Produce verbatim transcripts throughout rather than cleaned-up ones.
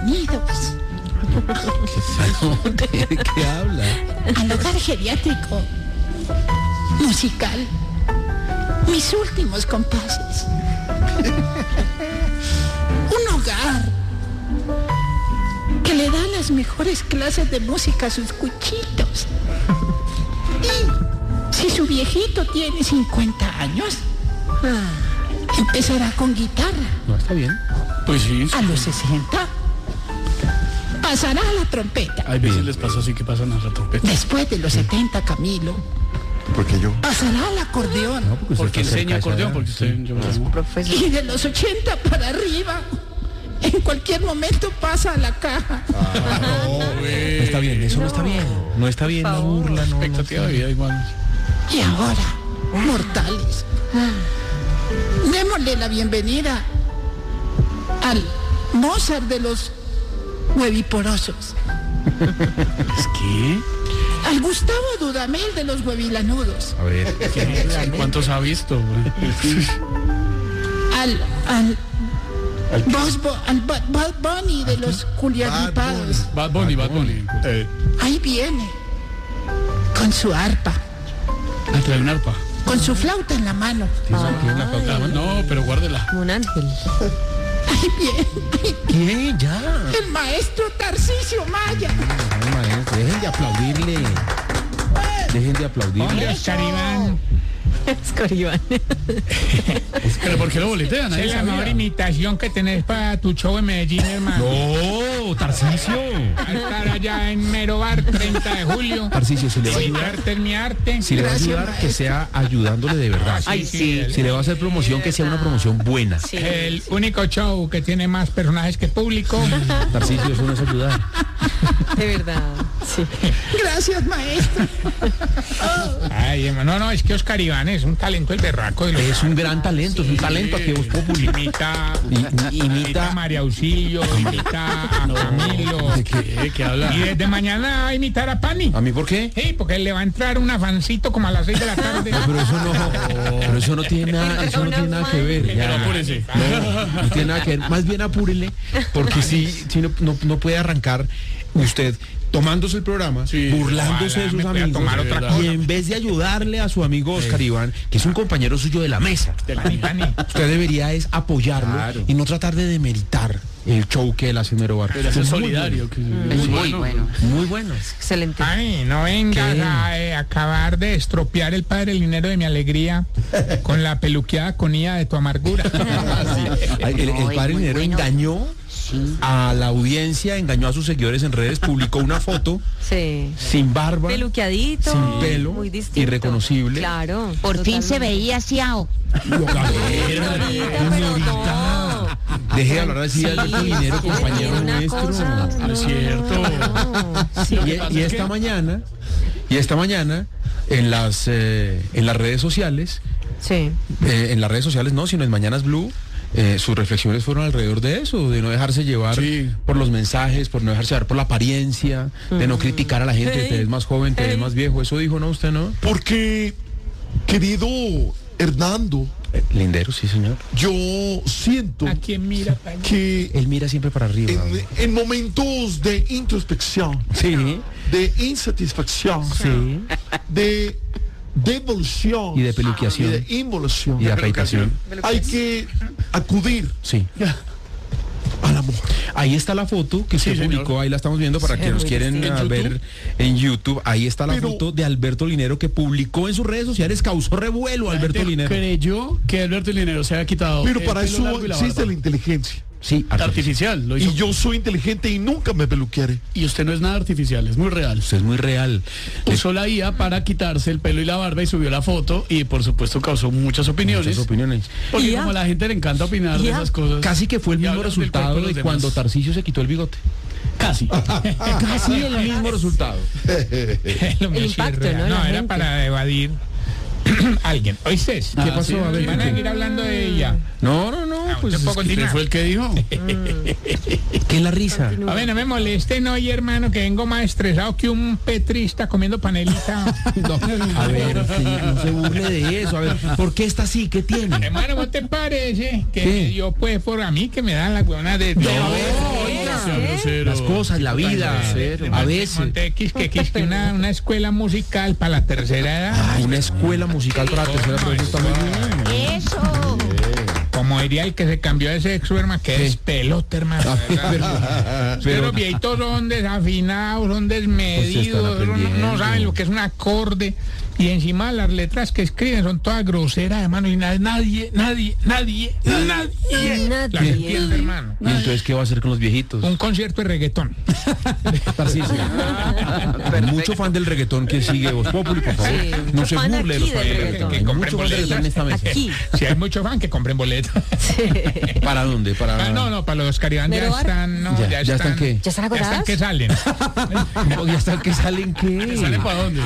bienvenidos. ¿De qué habla? Al hogar geriátrico musical. Mis últimos compases. Un hogar que le da las mejores clases de música a sus cuchitos. Y si su viejito tiene cincuenta años, empezará con guitarra. No, está bien. Pues sí. A los sesenta, pasará a la trompeta. Hay veces les pasa así que pasan a la trompeta. Después de los setenta, Camilo, Porque yo. pasará al acordeón. No, porque usted Porque está cerca enseña de esa acordeón, edad. porque usted... yo- Profesor. Y de los ochenta para arriba, en cualquier momento pasa a la caja. No está bien, eso no, está bien. No está bien la burla, no. no expectativa está de vida igual. Y ahora, mortales, démosle la bienvenida al Mozart de los hueviporosos, ¿Qué? al Gustavo Dudamel de los huevilanudos, A ver, ¿Cuántos ha visto, güey? al, al, Buzz Bo- al Bud, Bud Bunny de los culiagripados. Bad Bunny, Bad Bunny. Eh, Ahí viene, con su arpa, ah, trae un arpa. con su flauta en la mano. ¿tiene la flauta? No, pero guárdela. Un ángel. Ahí viene ¿Qué? Ya. el maestro Tarcisio Maya. Ay, maestro, dejen de aplaudirle. Dejen de aplaudirle. Oscar Iván, Oscar Iván. ¿Pero por qué lo boletean? Nadie es la mejor sabía. imitación que tenés para tu show en Medellín, hermano. No, Tarcisio. A estar allá en Mero Bar, treinta de julio. Tarcisio, si le va a ayudar, Imitarte es mi arte. si le va a Gracias, ayudar, que maestro. sea ayudándole de verdad. Ay, sí. Si le va a hacer promoción, que sea una promoción buena. Sí. El único show que tiene más personajes que público. Tarcisio, eso no es ayudar. De verdad. Sí. Gracias, maestro. Ay, hermano, no, no, es que Oscar Iván es un talento el berraco de los... Es un gran talento, es un talento a que vos populi. Imita, Y- imita a María Auxilio, imita a Camilo. ¿Qué? ¿Qué habla? Y desde mañana va a imitar a Pani. ¿A mí por qué? Sí, porque le va a entrar un afancito como a las seis de la tarde. Pero eso no, pero eso no tiene nada, eso no tiene nada que ver. Pero Ya. apúrese. No, no tiene nada que ver. Más bien apúrele, porque si, si no, no, no puede arrancar usted tomándose el programa, Sí, burlándose ojalá de sus me pueda amigos, tomar otra cosa. y en vez de ayudarle a su amigo Oscar Iván, que es un compañero suyo de la mesa, Pani, Pani. usted debería es apoyarlo Claro. y no tratar de demeritar el show que él hace en Mero Bar. Pero eso es Es muy solidario. que- Es muy bueno. Muy bueno. Excelente. Pani, no vengas ¿Qué? a eh, acabar de estropear el padre el dinero de mi alegría con la peluqueada conilla de tu amargura. El, el No, es padre muy Linero bueno. engañó a la audiencia, engañó a sus seguidores en redes, publicó una foto Sí. sin barba, Peluqueadito. sin pelo, Muy distinto. irreconocible. Claro. Por fin se totalmente. veía asiao. Pero no. Deje de hablar así de Sí, Alberto Linero, sí, compañero una nuestro. cosa, No es cierto. no. Sí, Lo que y, pasa y es esta que- mañana, y esta mañana, en las eh, en las redes sociales, Sí. eh, en las redes sociales no, sino en Mañanas Blue, eh, sus reflexiones fueron alrededor de eso, de no dejarse llevar Sí. por los mensajes, por no dejarse llevar por la apariencia, de no criticar a la gente, te ves más joven, te ves más viejo. Eso dijo, ¿no? Usted, ¿no? Porque, querido Hernando, Eh, Lindero, sí, señor. yo siento ¿A quién mira, Pani? que Él mira siempre para arriba. en, en momentos de introspección, Sí, de insatisfacción, sí. de devolución Y de peluqueación. y de involución, Y de afeitación. hay que acudir Sí. al amor. Ahí está la foto que se Sí, señor. publicó, ahí la estamos viendo para Sí, que nos muy quieren distinto. ah, ¿En ver YouTube? en YouTube. Ahí está la Pero- foto de Alberto Linero que publicó en sus redes sociales, causó revuelo Alberto Gente Linero. creyó que Alberto Linero se había quitado. Pero el para pelo eso largo y la existe barba. la inteligencia. Sí, Artificial, lo hizo. Y yo soy inteligente y nunca me peluquearé. Y usted no es nada artificial, es muy real. Usted es muy real. Usó la I A para quitarse el pelo y la barba y subió la foto y por supuesto causó muchas opiniones. Muchas opiniones. Porque ¿Y ya? como a la gente le encanta opinar de ¿Ya? esas cosas. Casi que fue el y mismo hablan del resultado cuerpo de los cuando demás. Tarcisio se quitó el bigote. Casi. Casi el mismo resultado. Lo mío sí es impacto, real. ¿no? No, La era gente. para evadir alguien. ¿Oíste? Ah, ¿Qué sí. pasó? A ver, van a seguir hablando de ella. No, no, no, Ah, pues ¿usted es puede que- ¿Quién continuar? fue el que dijo? ¿qué es la risa? A ver, no me molesten hoy, hermano, que vengo más estresado que un petrista comiendo panelita. A ver, sí, no se burle de eso. A ver, ¿por qué está así? ¿Qué tiene? Hermano, ¿no te parece que ¿Qué? yo pues por a mí que me dan la huevona de... de- A ver, oiga, sea grosero. las cosas, la vida, a veces. Montex, que quisque una, una escuela musical para la tercera edad. Ay, una escuela musical para la tercera, pero eso está muy bien. Eso. Como diría el que se cambió de sexo, hermano, que es pelota, hermano. Pero- Pero los viejitos son desafinados, son desmedidos, Pues sí, están no, no aprendiendo. saben lo que es un acorde. Y encima las letras que escriben son todas groseras, hermano. Y na- nadie, nadie, nadie, nadie las Nadie. entiende, hermano. ¿Y entonces qué va a hacer con los viejitos? Un concierto de reggaetón. Tarcisio. Mucho fan del reggaetón que sigue Voz Populi, por favor. Sí, No se fan burle de los aquí fans del del reggaetón. reggaetón. Que Hay compren mucho fan del reggaetón en esta mesa. Aquí. Si hay mucho fan, que compren boletos. ¿Para dónde? Para... Ah, no, no, para los Caribán ya ¿Pero bar? están, no, Ya, ya, ¿ya están qué? ¿Ya están Ya están agotadas? que salen. No, ya están que salen qué. ¿Sale para dónde?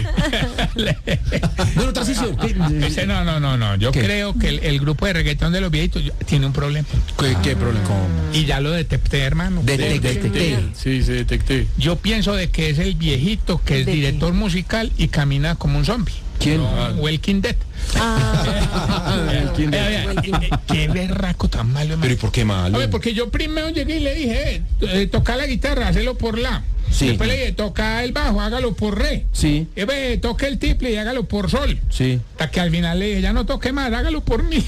Bueno, Tarcisio, ¿qué, Ese, no, no, no, no. Yo ¿Qué? creo que el, el grupo de reggaetón de los viejitos yo- tiene un problema. qué, qué problema? Y ya lo detecté, hermano. Detecté. Sí, se detecté. Yo pienso de que es el viejito que es ¿De qué? director musical y camina como un zombie. ¿Quién? Walking Dead. Ah, ¿Quién? Eh, eh, eh, Qué berraco tan malo, hermano. Pero ¿y por qué malo? A ver, porque yo primero llegué y le dije, eh, eh, toca la guitarra, hacelo por la. Sí. Después le dije, toca el bajo, hágalo por re. Sí, Y ve, toque el triple y hágalo por sol. sí. Hasta que al final le dije, ya no toque más, hágalo por mí.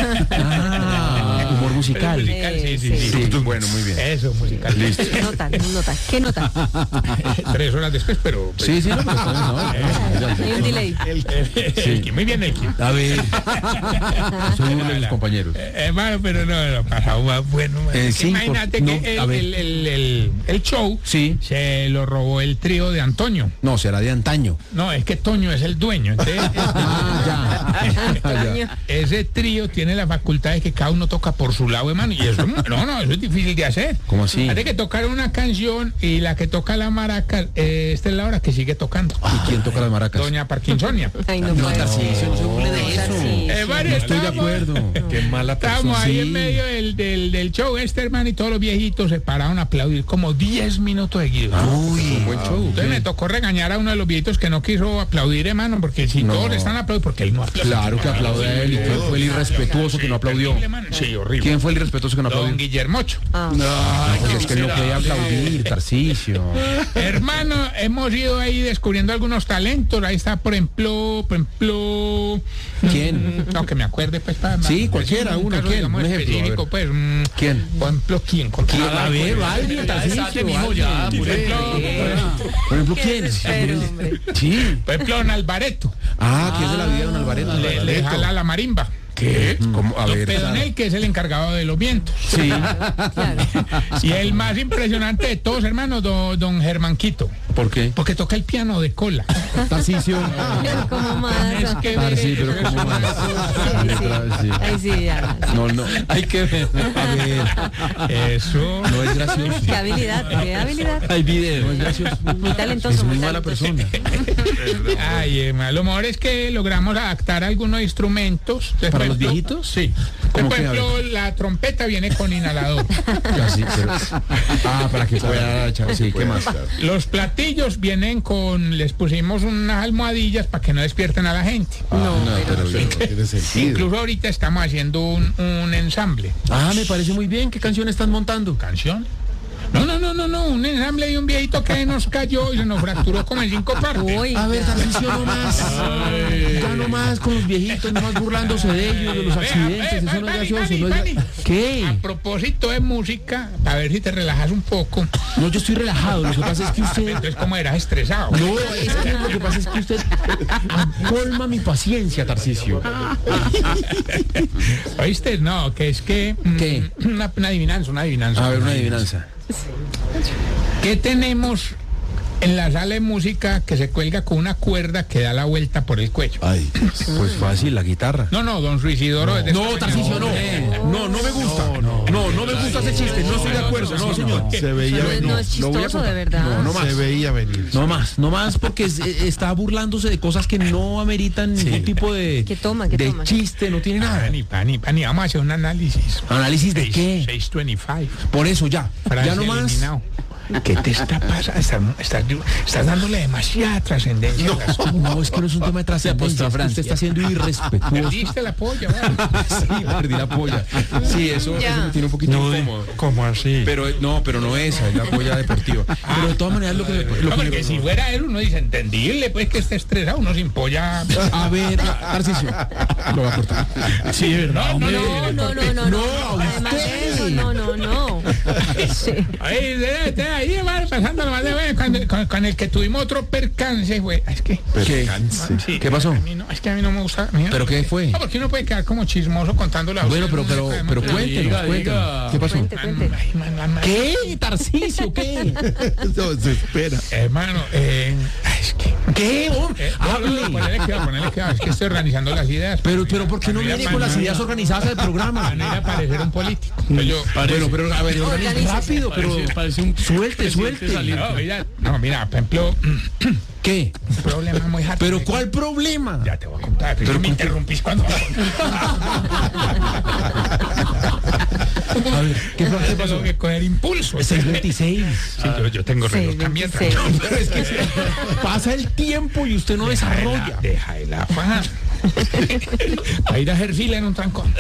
Ah, humor musical. Musical, sí, sí, sí. Sí, bueno, muy bien. Eso, musical. Listo. nota, nota. ¿Qué nota? Tres horas después, pero... pues, Sí, sí, no, pero está bien, no, Hay un delay. Elkin, muy bien, Elkin. A ver, soy uno de mis compañeros. Eh, Hermano, pero no, no, pasado más bueno. man. Eh, Es que sí, imagínate por- que no, a el, ver. el, el, el- el show Sí. se lo robó el trío de Antonio. No, será de antaño. No, es que Toño es el dueño. Entonces, Ah, ya. Ya. ese trío tiene la facultad de que cada uno toca por su lado, hermano. Y eso, no, no, eso es difícil de hacer. ¿Cómo así? Hay que tocar una canción y la que toca la maraca, eh, esta es la hora que sigue tocando. ¿Y quién toca las maracas? Doña Parkinsonia. Ay, no, No, puedo. Tarcisio, no se burle de eso. Tarcisio. Eh, Mario, No estoy de estábamos- acuerdo. Qué mala Estábamos persona. ahí Sí. en medio del, del, del show este, hermano, y todos los viejitos se pararon a aplaudir como diez minutos seguidos. Uy, buen show. Entonces me tocó regañar a uno de los viejitos que no quiso aplaudir, hermano, porque si No. todos están aplaudiendo, porque él no aplaudió. Claro que aplaude a él. ¿Y quién fue el irrespetuoso que no aplaudió? Terrible, hermano. Sí, horrible. ¿Quién fue el irrespetuoso que no Don aplaudió? Guillermocho. Ah. Porque es que él no puede aplaudir, Tarcisio. Hermano, hemos ido ahí descubriendo algunos talentos. Ahí está, por ejemplo, por ejemplo... ¿Quién? No, que me acuerde, pues, para... Sí, cualquiera, un uno, caso, ¿quién? digamos, Un ejemplo, específico, a ver. pues... mm, ¿Quién? Por ejemplo, ¿quién? ¿Con quién? A ver, alguien, Tarcisio. alguien. Por ejemplo, Por ejemplo, Qué ¿quién? desespero, hombre. Sí. por ejemplo, don Alvareto. Ah, ¿qué es de la vida de don Alvareto? Le, le jala la marimba. ¿Qué? ¿Cómo? A Don ver. Pedonel, que es el encargado de los vientos. Sí. Claro. Y el más impresionante de todos, hermanos, don, don Germanquito. ¿Por qué? Porque toca el piano de cola. Tarcisio. Pero como más. Es que Ah, sí, pero es ¿cómo una más? cosa- Sí, sí. Ay, sí, ya. No, no. Hay que ver. A ver. Eso. No es gracioso. Qué habilidad, qué habilidad. Hay video. No es gracioso. Muy talentoso. Es muy muy mala talentoso. persona. Ay, Emma, lo mejor es que logramos adaptar algunos instrumentos. Entonces, ¿Para por los ejemplo, viejitos? Sí. ¿Cómo Por qué? A ejemplo, la trompeta viene con inhalador. Casi, pero... Ah, para que pueda echar. Sí, ¿qué más? Los platillos vienen con, les pusimos unas almohadillas para que no despierten a la gente. No, pero bien. Tiene sentido. Incluso ahorita estamos haciendo un, un ensamble. Ah, me parece muy bien. ¿Qué canción están montando? ¿Canción? No, no, no, no, no, un ensamble de un viejito que nos cayó y se nos fracturó como en cinco partes. Uy, A ver, Tarcisio, no más. Ya no más con los viejitos, no más burlándose de ellos, de los Vea, accidentes. vea, Eso no es Vani, gracioso. Vani, no es Vani. gra- ¿Qué? A propósito de música, a ver si te relajas un poco. No, yo estoy relajado. Lo que pasa es que usted... Entonces, como eras estresado. No, es que lo que pasa es que usted colma mi paciencia, Tarcisio. ¿Oíste? No, que es que... mm, ¿Qué? Una, una adivinanza, una adivinanza. A ver, una adivinanza. ¿Qué tenemos en la sala de música que se cuelga con una cuerda que da la vuelta por el cuello? Ay, Pues fácil, la guitarra. No, no, don Ruisidoro. es de No, esta Tarcisio, no. mañana. No, no me gusta. No, no me gusta ese chiste. No estoy de acuerdo. No, señor. se veía no, venir. no es lo voy a chistoso, contar. de verdad. No, no más. Se veía venir. No más, no más porque es- eh, está burlándose de cosas que no ameritan ningún tipo de, ¿Qué toma, qué de toma? chiste, no tiene nada. Pani, pani, pani, vamos a hacer un análisis. ¿Análisis de qué? seiscientos veinticinco. Por eso ya, ya Francia no más. eliminado. ¿Qué te está pasando? Estás, estás, estás dándole demasiada trascendencia. No, No, es que no es un tema de trascendencia, es que usted está siendo irrespetuoso. perdiste la polla, ¿vale? Sí, perdí la polla. Sí, eso, eso me tiene un poquito incómodo. ¿Cómo así? Pero no, pero no esa, es la polla deportiva. Pero de todas maneras lo que... Lo No, que porque si fuera él, uno dice, entendible, pues que esté estresado, uno sin polla. A ver, Tarcisio, lo va a cortar. Sí, de verdad. No, no, No, no, no, no, no. Además de eso, no, no, no. Sí. Ahí, de- de- ahí va pasando lo más de bueno, con, con- con el que tuvimos otro percance, güey. Es que... ¿Qué? sí, ¿Qué pasó? a mí no, es que a mí no me gusta. a mí no- ¿Pero qué fue? No, porque uno puede quedar como chismoso contando la Bueno, pero, pero, pero cuéntenos, Diga, cuéntenos. diga. ¿Qué pasó? Cuente, cuente. Ay, man, man, man. ¿Qué? Tarcisio, ¿qué? No, se espera. Hermano, eh, ay, es que... ¿Qué? hombre? Eh, no, no, no, Hable. ponele cuidado, ponele cuidado, es que estoy organizando las ideas. Pero, pero, ¿por qué no Para viene ir con a- las ideas organizadas del programa? Para no ir a parecer un político. Entonces yo, Bueno, pero a ver, Organícese. organiza rápido, pero Parece, parece un suelte, presidente suelte. saliente. no, mira, no, mira, por ejemplo, ¿Qué? un problema muy harto. ¿Pero cuál problema? Ya te voy a contar, pero me interrumpís cuando... A ver, ¿qué, qué pasó? Tengo que coger impulso. seis veintiséis. Sí, yo, yo tengo reloj seis cambiante. veintiséis. Pero es que pasa el tiempo y usted no desarrolla. Deja el afán. A ir a hacer fila en un trancón.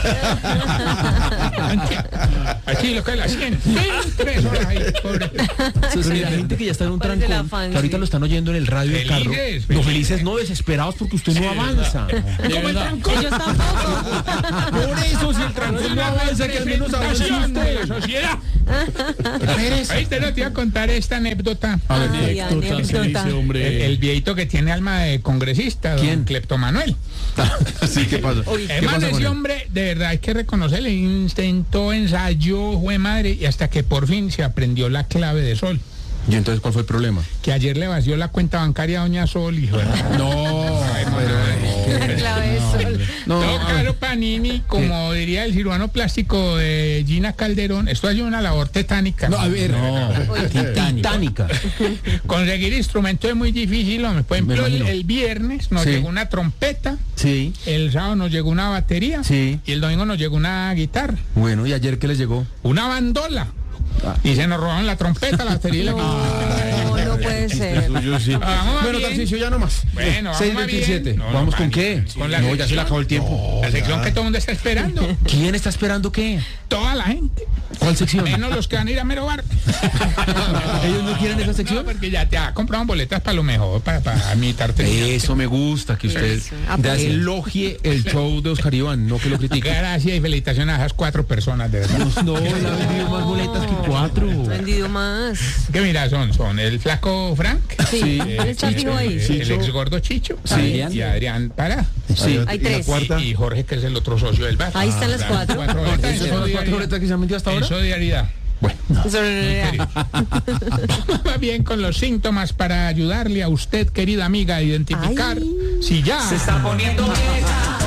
Aquí lo que es la cien. Tres horas ahí, pobre. Pero la gente que ya está en un ¿Cuál es el trancón, afán, que ahorita sí? lo están oyendo en el radio del carro. Felices, No, felices. felices, no, desesperados porque usted no avanza. Como el trancón. Ellos tampoco. Por eso, si el trancón no avanza, que al menos avance Presentación de la usted. sociedad. Ahí te lo te iba a contar esta anécdota. Ay, Anécdota, se anécdota. dice, hombre. El, el viejito que tiene alma de congresista, don ¿Quién? Clepto Manuel. Sí, ¿qué pasa? Uy. ¿Qué Hermano, pasa con ese él? hombre, de verdad, hay que reconocerle, intentó, ensayó, fue madre, y hasta que por fin se aprendió la clave de Sol. ¿Y entonces cuál fue el problema? Que ayer le vació la cuenta bancaria a Doña Sol, hijo de... No, La clave de sol. no. Todo a ver. Caro Panini, como diría el cirujano plástico de Gina Calderón, esto es una labor tetánica. No, a ver, no, Oye, titánica. Conseguir instrumentos es muy difícil, hombre. Por Me ejemplo, el, imagino. el viernes nos Sí. llegó una trompeta, Sí, el sábado nos llegó una batería, sí. y el domingo nos llegó una guitarra, Bueno, ¿y ayer qué les llegó? una bandola. Y se nos robaron la trompeta, la batería y la guitarra. No, no puede ser. Ah, vamos Bueno, bien. Tarcisio, ya nomás. Bueno, vamos seis más veintisiete. bien. No, no, ¿Vamos con Pani, qué? con la No, ya se le sección. acabó el tiempo. La sección que todo el mundo está esperando. ¿Quién está esperando qué? Toda la gente. ¿Cuál sección? Menos los que van a ir a Mero Bar. ¿Ellos no quieren esa No, sección? porque ya te ha comprado boletas para lo mejor, para, para mi tartería. Eso me gusta, que usted Eso, apoye. elogie el show de Oscar Iván, no que lo critique. Gracias y felicitaciones a esas cuatro personas, de verdad. No, él ha vendido más boletas que cuatro. Vendido más. Que mira, son, son el flaco Frank, Sí, Sí. él está Chicho, fijo ahí. el, el ex gordo Chicho, Sí. y Adrián Pará. Sí. Hay ¿Y la tres. cuarta? Y, y Jorge, que es el otro socio del bar. Ahí están las cuatro. Cuatro boletas en ¿Esas son las cuatro boletas que se han vendido hasta en ahora? solidaridad. Eso no era. Va bien con los síntomas para ayudarle a usted, querida amiga, a identificar Ay. si ya se está poniendo vieja.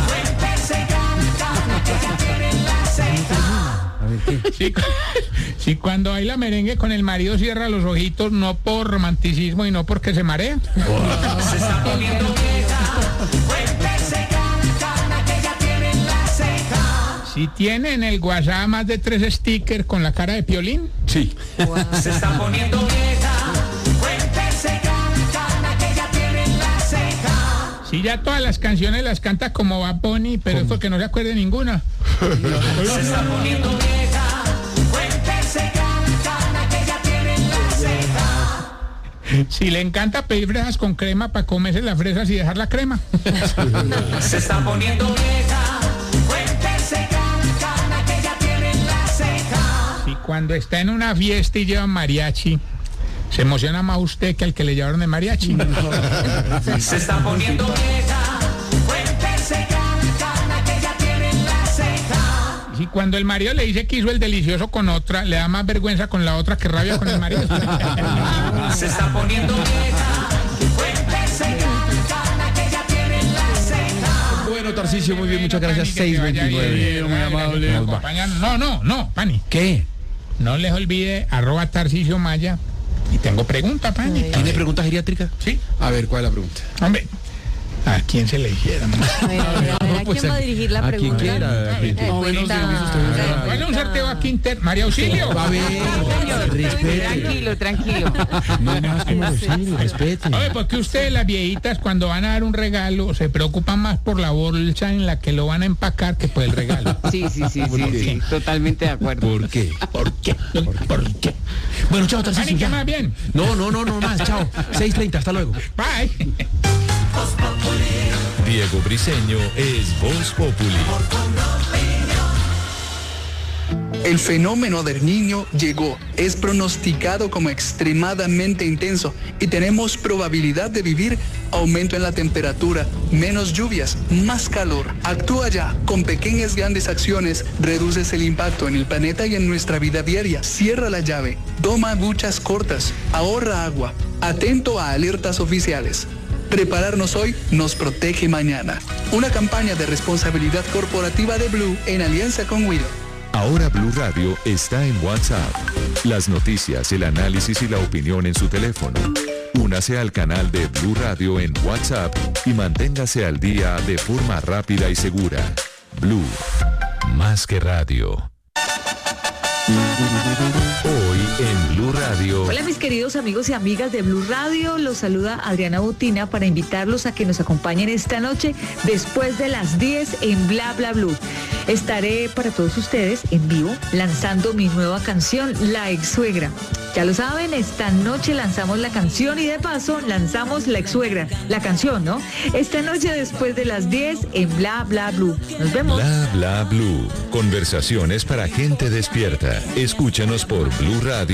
A ver, ¿qué? Si, si cuando baila merengue con el marido cierra los ojitos, no por romanticismo y no porque se marea. Se está poniendo vieja, cuéntese cada cana que ya tiene en la ceja. Si tiene en el WhatsApp más de tres stickers con la cara de Piolín. Sí. Se está poniendo vieja, cuéntese cada cana que ya tiene en la ceja. Si ya todas las canciones las canta como Bad Bunny, pero es porque no se acuerde ninguna. Se está poniendo vieja, cuéntese cada cana que ya tiene en la ceja. Si le encanta pedir fresas con crema para comerse las fresas y dejar la crema. Se está poniendo vieja, cuéntese cada cana que ya tiene en la ceja. Si cuando está en una fiesta y lleva mariachi, se emociona más usted que al que le llevaron de mariachi. Se está poniendo vieja, cuéntese cada cana que ya tiene en la ceja. Si cuando el marido le dice que hizo el delicioso con otra, le da más vergüenza con la otra que rabia con el marido. Se está poniendo vieja, cuéntese cada cana que ya tiene en la ceja. Bueno, Tarcisio, muy bien, muchas gracias. Pani, que te vaya bien, seis veintinueve. muy amable. Nos va. Acompañando. No, no, no, Pani. ¿Qué? No les olvide, arroba Tarcisio Maya. Y tengo pregunta, Pani. ¿Tiene pregunta geriátrica? Sí. A ver, ¿cuál es la pregunta? Hombre, ¿a quién se le hiciera? A ver, a ver, a ver, ¿a pues, quién va a dirigir la a quien pregunta? quiera, Ay, Tito. ay, Buenos días, cuenta. usted. Bueno, un sorteo aquí inter... María Auxilio. A ver, respete. Tranquilo, tranquilo. No más como auxilio, respete. Oye, porque ustedes, las viejitas, cuando van a dar un regalo, se preocupan más por la bolsa en la que lo van a empacar que por el regalo. Sí, sí, sí, sí, sí, totalmente de acuerdo. ¿Por qué? ¿Por qué? ¿Por qué? Bueno, chao, Tarcisio, Marica, ya. más bien. No, no, no, no más, chao. seis treinta, hasta luego. Bye. Diego Briseño es Voz Populi. El fenómeno del Niño llegó, es pronosticado como extremadamente intenso y tenemos probabilidad de vivir aumento en la temperatura, menos lluvias, más calor. Actúa ya, con pequeñas grandes acciones, reduces el impacto en el planeta y en nuestra vida diaria. Cierra la llave, toma duchas cortas, ahorra agua, atento a alertas oficiales. Prepararnos hoy nos protege mañana. Una campaña de responsabilidad corporativa de Blue en alianza con Wido. Ahora Blue Radio está en WhatsApp. Las noticias, el análisis y la opinión en su teléfono. Únase al canal de Blue Radio en WhatsApp y manténgase al día de forma rápida y segura. Blue, más que radio. Hoy en Blue Radio. Hola mis queridos amigos y amigas de Blue Radio, los saluda Adriana Botina para invitarlos a que nos acompañen esta noche después de las diez en Bla Bla Blue. Estaré para todos ustedes en vivo lanzando mi nueva canción, La Ex Suegra. Ya lo saben, esta noche lanzamos la canción y de paso lanzamos La Ex Suegra, la canción, ¿no? Esta noche después de las diez en Bla Bla Blue. Nos vemos. Bla Bla Blue. Conversaciones para gente despierta. Escúchanos por Blue Radio.